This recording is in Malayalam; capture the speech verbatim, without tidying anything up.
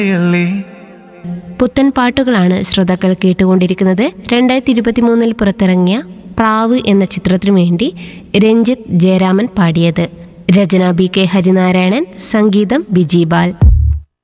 പുത്തൻ പാട്ടുകളാണ് ശ്രോതാക്കൾ കേട്ടുകൊണ്ടിരിക്കുന്നത്. രണ്ടായിരത്തി ഇരുപത്തി മൂന്നിൽ പുറത്തിറങ്ങിയ പ്രാവ് എന്ന ചിത്രത്തിനു വേണ്ടി രഞ്ജിത്ത് ജയരാമൻ പാടിയത്. രചന ബി കെ ഹരിനാരായണൻ, സംഗീതം ബിജി ബാൽ.